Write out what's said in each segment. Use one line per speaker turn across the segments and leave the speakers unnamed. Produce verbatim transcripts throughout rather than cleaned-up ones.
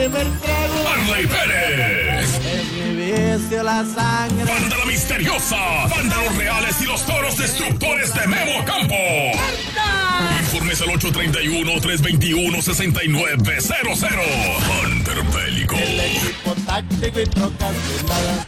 Marley Pérez.
La sangre.
Banda La Misteriosa. Banda Los Reales y los Toros Destructores de Memo Campo. Informes al ocho tres uno, tres dos uno, seis nueve cero cero. Hunter Bélico.
El equipo táctico y trocas de nada.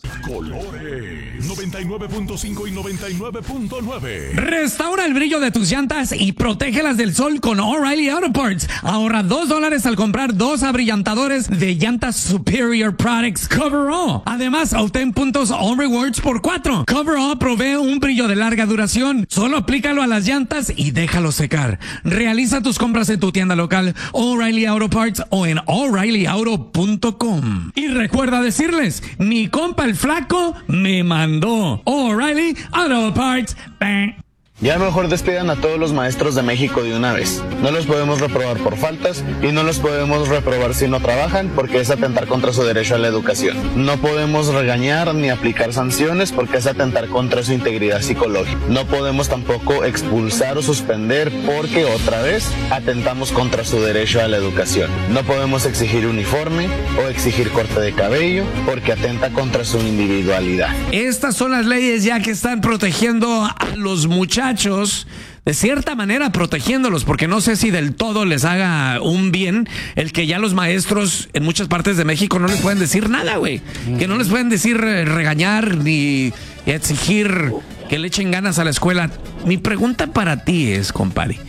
Colores noventa y nueve punto cinco y noventa y nueve punto nueve.
Restaura el brillo de tus llantas y protégelas del sol con O'Reilly Auto Parts. Ahorra dos dólares al comprar dos abrillantadores de llantas Superior Products Coverall. Además, obtén puntos All Rewards por cuatro. Coverall provee un brillo de larga duración. Solo aplícalo a las llantas y déjalo secar. Realiza tus compras en tu tienda local O'Reilly Auto Parts o en O'Reilly Auto punto com. Y recuerda decirles, mi compa el flaco me mandó. O'Reilly Auto Parts. Bang.
Ya mejor despidan a todos los maestros de México de una vez. No los podemos reprobar por faltas y no los podemos reprobar si no trabajan porque es atentar contra su derecho a la educación. No podemos regañar ni aplicar sanciones porque es atentar contra su integridad psicológica. No podemos tampoco expulsar o suspender porque otra vez atentamos contra su derecho a la educación. No podemos exigir uniforme o exigir corte de cabello porque atenta contra su individualidad.
Estas son las leyes ya que están protegiendo a los muchachos, de cierta manera protegiéndolos, porque no sé si del todo les haga un bien el que ya los maestros en muchas partes de México no les pueden decir nada, güey. Que no les pueden decir eh, regañar ni exigir que le echen ganas a la escuela. Mi pregunta para ti es, compadre,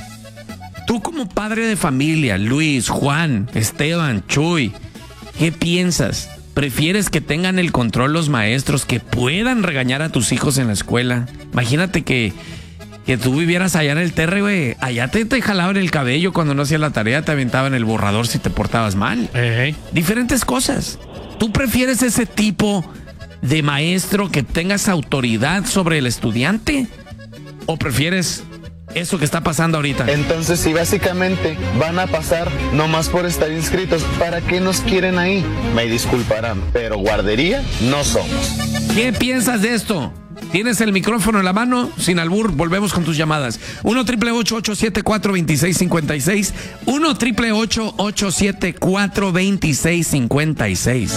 tú como padre de familia, Luis, Juan, Esteban, Chuy, ¿qué piensas? ¿Prefieres que tengan el control los maestros, que puedan regañar a tus hijos en la escuela? Imagínate que, que tú vivieras allá en el Terre, güey. Allá te, te jalaban el cabello cuando no hacías la tarea, te aventaban el borrador si te portabas mal.
Hey.
Diferentes cosas. ¿Tú prefieres ese tipo de maestro que tengas autoridad sobre el estudiante? ¿O prefieres eso que está pasando ahorita?
Entonces, si básicamente van a pasar nomás por estar inscritos, ¿para qué nos quieren ahí? Me disculparán, pero guardería no somos.
¿Qué piensas de esto? ¿Tienes el micrófono en la mano? Sin albur, volvemos con tus llamadas. uno triple ocho, ocho siete cuatro, dos seis cinco seis. uno triple ocho, ocho siete cuatro, dos seis cinco seis.